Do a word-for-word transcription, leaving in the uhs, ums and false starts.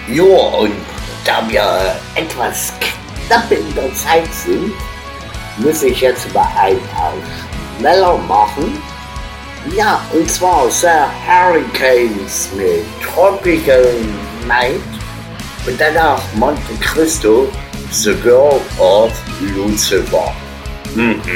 Ja, und da wir etwas knapp in der Zeit sind, muss ich jetzt mal einen auch schneller machen. Ja, und zwar The Hurricanes mit Tropical Night und danach Monte Cristo, The Girl of Lucifer. Mhm.